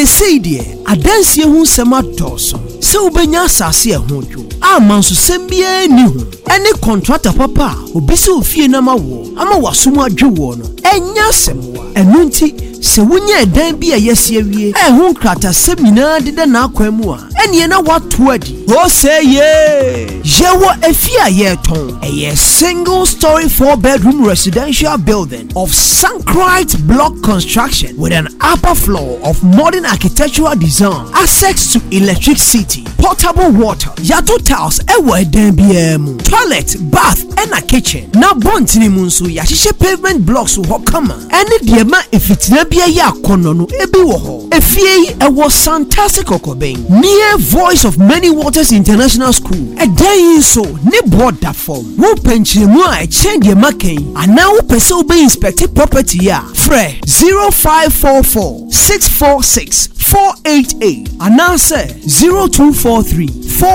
say die adansie hu sema doso se ubenya asase e ho dwo amanso sembia ni hu ene contractor papa obi se ofie na mawo ama wasomu adwo no enya semwa enu nti se wunye edan bi ayese awie hu krata semina de na akwamu a ene na wato adi o say ye jewo efia ye ton a single story 4-bedroom residential building of Sankrite block construction with an upper floor of modern architectural design, access to electricity, potable water, yato tiles, ewa edan biemu, toilet, bath, and a kitchen. Na bontini munsu ya shishe pavement blocks wo kama. Ene diema ifitina biya ya konono ebi woho. Efie ewa fantastic okoben. Near Voice of Many Waters International School. Edan yinso ne board da form. Wo penchine mu a change ye maken. Ana wo pese ube inspect property ya. Fre 0544 646 488 anase 0243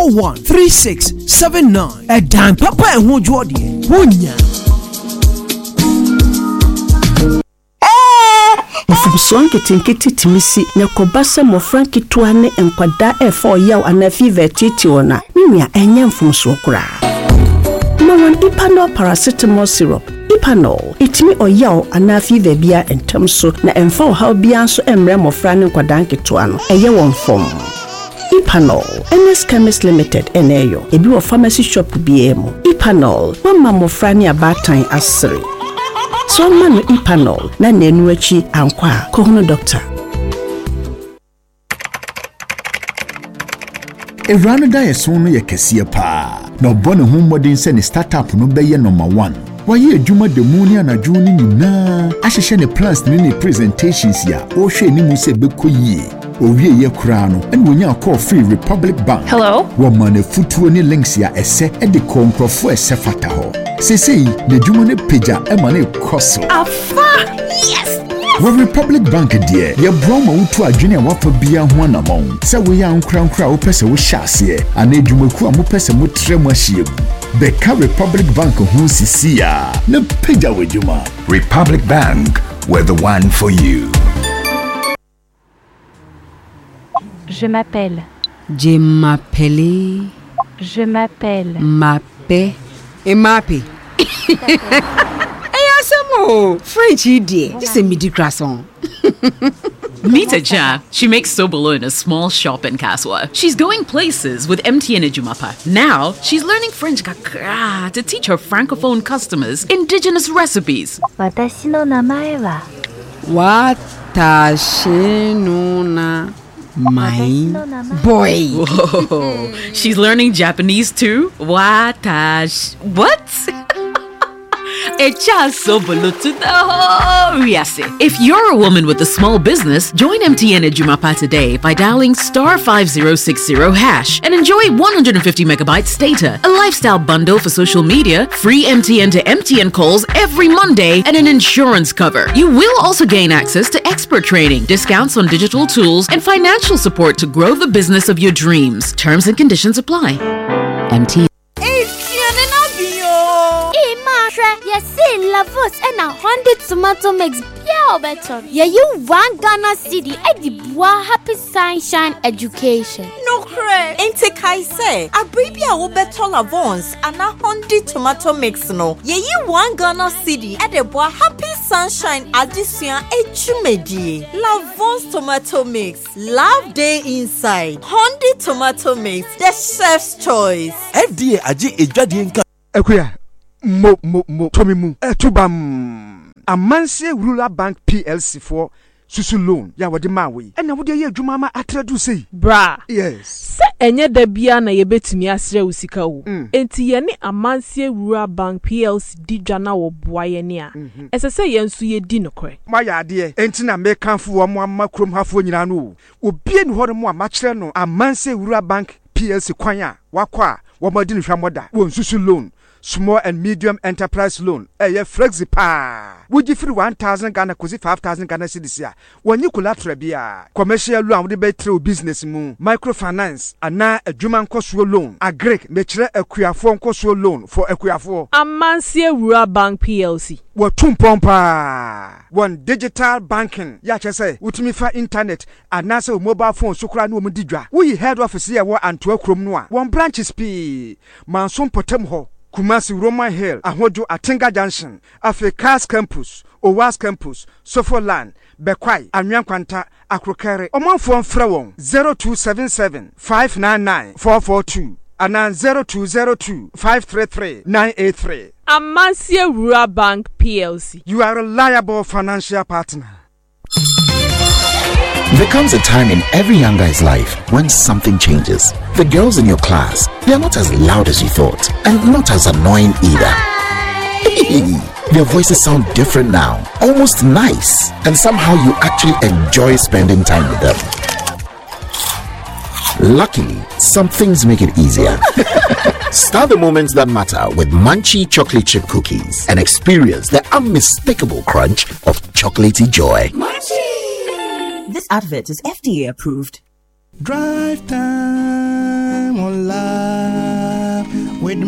413679 edan papa ehun jode wonya Ofubuson ketinketi timisi ne kobasa mo franki tuane enkwada e4 yaw ana fever titi ona nua enye mfumso kura Mawan Ipanol paracetamol syrup Ipanol itimi oyaw ana fever bia entamso na emfa how bia so emre mo frane nkwada nketo ano eye won fom Ipanol NS Chemist Limited eneyo ebi wo pharmacy shop biemo Ipanol mama mo frane abatan asere so manu Ipanol na nenu achi ankwa kohunu doctor Evrano da yeso no yekese pa na obone hu modern se ne startup no be ye number 1 waye adwuma de mu ni anadwo ni nyina ahyehye ne plans ne presentations ya o hwe ni mu se bekoyie owie ye kura no ene wonya call free Republic Bank. Hello? Woman e futuo ni links ya ese e de konkrofo ese fata ho sesei ne dwuma ne pagya e ma ne koso Afa! Yes! With Republic Bank dear, your broma utu adwene a wafa bia ho anamon. Se we ya nkra wo pese wo hyase, ana dwumaku a mo pese mo tremu ahyem. Beka Republic Bank ho sisi a, na pagya wadwuma. Republic Bank, we're the one for you. Je m'appelle. Je m'appelle. Je m'appelle. Mape. Et mape. French idiot. This is midi croissant. Meet Aja. She makes sobolo in a small shop in Kaswa. She's going places with MTN Ejumapa. Now, she's learning French kakra to teach her francophone customers indigenous recipes. Watashi no namae wa. Watashi no na my boy. Whoa. She's learning Japanese too. Watashi. What? If you're a woman with a small business, join MTN Ejumapa today by dialing *5060# and enjoy 150 megabytes data, a lifestyle bundle for social media, free MTN to MTN calls every Monday, and an insurance cover. You will also gain access to expert training, discounts on digital tools, and financial support to grow the business of your dreams. Terms and conditions apply. MTN. Yes, Lavos and a 100 tomato mix. Yeah, better. Yeah, you want Ghana City at the Bois Happy Sunshine Education. No credit. Ain't it I say? A baby I will better Lavons and a 100 tomato mix. No. Yeah, you want Ghana City at the Bois Happy Sunshine Education Echumedi. Lavons tomato mix. Love day inside. 100 tomato mix. The chef's choice. FDA aji ejadi Ekuya. Mo Tommy mu etubam Amanse Rural Bank PLC for susu loan ya wode ma we na wode ye adwuma ma atradu sei bra yes se enye da bia na ye betumi asre usika wo enti ye ne Amanse Rural Bank PLC di dwana wo boa ye ne a esese ye nso ye di nokore ma ya ade enti na me kanfo wo mo amma krom hafo nyina no obie ni hore mo amakere no Amanse Rural Bank PLC kwan a wakwa wo madi no hwamoda wo susu loan small and medium enterprise loan flexi pa would you free 1,000 Ghana kosi 5,000 Ghana cedis ya when you collateral bia commercial loan with be through business mu microfinance ana adwuma nkoso loan agric mechire akuafo nkoso loan for akuafo Amansie Rural Bank PLC Watumpompa one digital banking ya chese utimi fa internet anase mobile phone sukura no omudidwa we head office ya wo Antwerp krom no a one branches p Manson Potem ho Kumasi Roman Hill ahojo Atinga Junction Africa's campus Owas campus Sofoland Bekwai Anyankwanta Akrokere omanfo mfra won 0277 599 442 and 0202 533 983 Amansie Rural Bank PLC. You are a reliable financial partner. There comes a time in every young guy's life when something changes. The girls in your class, they are not as loud as you thought, and not as annoying either. Their voices sound different now, almost nice, and somehow you actually enjoy spending time with them. Luckily, some things make it easier. Start the moments that matter with Munchie chocolate chip cookies and experience the unmistakable crunch of chocolatey joy. Munchie! This advert is FDA approved. Drive time on live with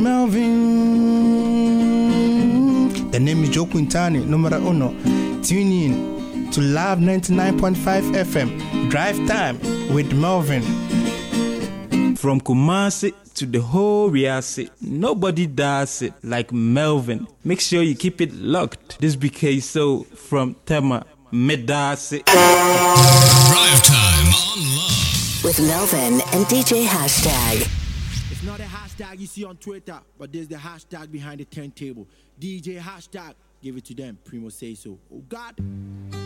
Melvin. The name is Joe Quintani, numero uno. Tune in to Live 99.5 FM. Drive time with Melvin. From Kumasi to the whole Riasi, nobody does it like Melvin. Make sure you keep it locked. This BK So from Tema Medasi. Drive time on Love with Melvin and DJ Hashtag. It's not a hashtag you see on Twitter, but there's the hashtag behind the turntable. DJ Hashtag, give it to them. Primo say so. Oh God.